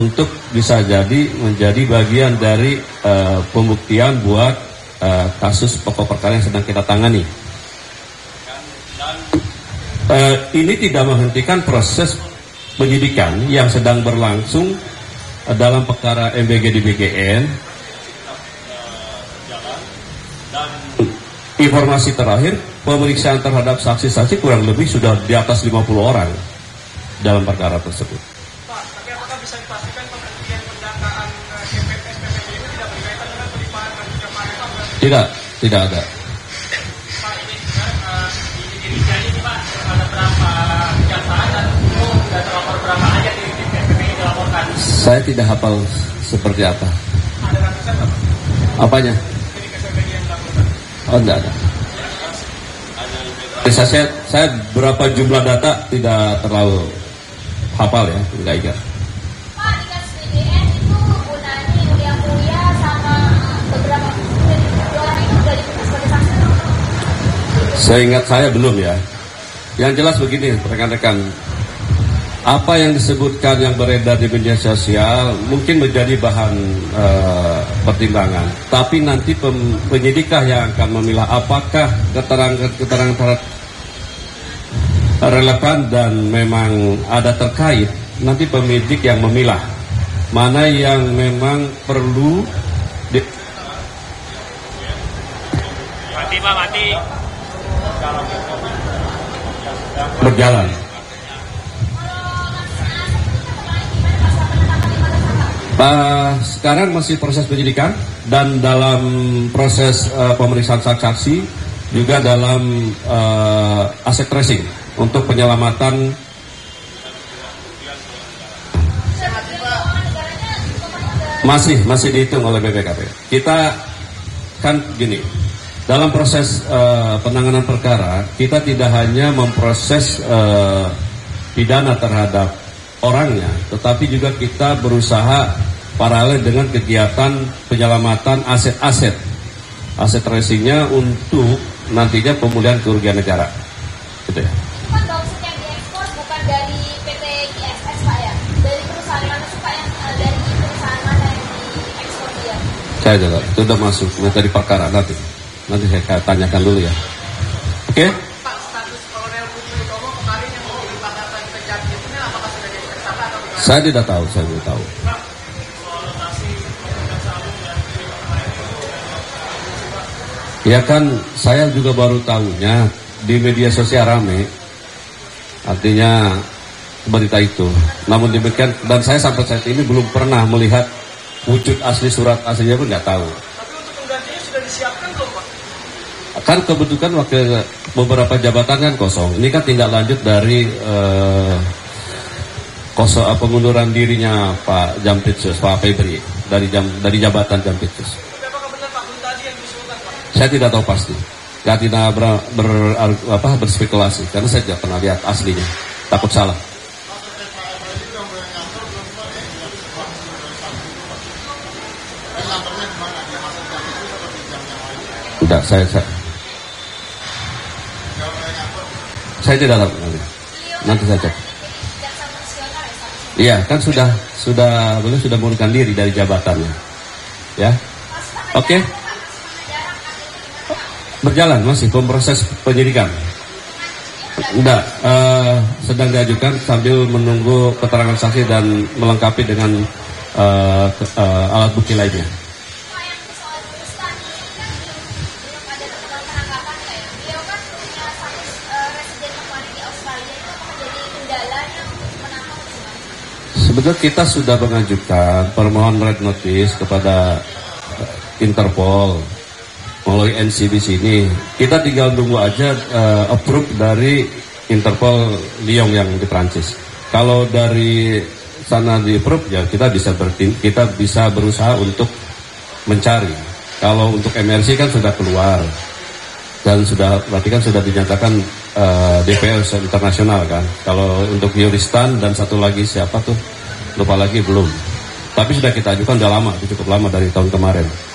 untuk bisa jadi menjadi bagian dari pembuktian buat kasus pokok perkara yang sedang kita tangani. Ini tidak menghentikan proses penyidikan yang sedang berlangsung dalam perkara MBG di BGN. Dan informasi terakhir, pemeriksaan terhadap saksi-saksi kurang lebih sudah di atas 50 orang dalam perkara tersebut. Pak, tapi apakah bisa dipastikan penghentian pendataan SPPD ini tidak berkaitan dengan pelimpahan kasusnya Pak Eva? Tidak ada. Pak, ini juga di Indonesia ini Pak, ada berapa kejaksaan dan sudah terlapor berapa aja di SPPD dilaporkan? Saya tidak hafal seperti apa. Ada ratusan Pak? Apanya? Jadi SPPD yang dilaporkan? Oh, tidak ada. Saya berapa jumlah data tidak terlalu hafal ya, tidak ingat. Pak, di kasus BGN itu Bu Nani, Ulia Mulia sama beberapa orang itu sudah diputus sebagai saksi? Seingat saya belum ya. Yang jelas begini rekan-rekan, apa yang disebutkan yang beredar di media sosial mungkin menjadi bahan pertimbangan. Tapi nanti penyidikah yang akan memilah apakah keterangan relevan dan memang ada terkait. Nanti penyidik yang memilah mana yang memang perlu mati. berjalan. Sekarang masih proses penyidikan dan dalam proses pemeriksaan saksi juga dalam aset tracing untuk penyelamatan. Masih dihitung oleh BPKP. Kita kan gini, dalam proses penanganan perkara kita tidak hanya memproses pidana terhadap orangnya, tetapi juga kita berusaha paralel dengan kegiatan penyelamatan aset tracingnya untuk nantinya pemulihan kerugian negara, gitu ya. Kan bauksit yang diekspor bukan dari PT ISS Pak ya, dari perusahaan mana sih Pak, yang dari perusahaan mana yang diekspor dia? Saya tidak, itu sudah masuk materi perkara nanti saya tanyakan dulu ya. Oke? Pak, status Kolonel Putri Utomo kemarin yang menjadi padapan Kejati itu apakah sudah jadi tersangka atau bagaimana? Saya tidak tahu. Ya kan, saya juga baru tahunya di media sosial rame, artinya berita itu. Namun demikian, dan saya sampai saat ini belum pernah melihat wujud asli, surat aslinya pun nggak tahu. Tapi untuk penggantinya sudah disiapkan belum Pak? Kan kebetulan wakil beberapa jabatan kan kosong. Ini kan tindak lanjut dari pengunduran dirinya Pak Jampitsus, Pak Febri dari jabatan Jampitsus. Tapi apakah benar Pak Buntadi yang diusulkan Pak? Saya tidak tahu pasti. Saya tidak berspekulasi karena saya tidak pernah lihat aslinya. Takut salah. Tidak, saya tidak tahu. Nanti saya cek. Iya, kan sudah mengundurkan diri dari jabatannya. Ya. Oke. Berjalan masih proses penyidikan. Enggak, sedang diajukan sambil menunggu keterangan saksi dan melengkapi dengan alat bukti lainnya. Sebetulnya kita sudah mengajukan permohonan red notice kepada Interpol melalui NCB sini. Kita tinggal tunggu aja approve dari Interpol Lyon yang di Prancis. Kalau dari sana di approve ya kita bisa berusaha untuk mencari. Kalau untuk MRC kan sudah keluar dan berarti kan sudah dinyatakan DPO internasional kan. Kalau untuk Yuristan dan satu lagi siapa tuh lupa lagi belum. Tapi sudah kita ajukan udah lama, cukup lama dari tahun kemarin.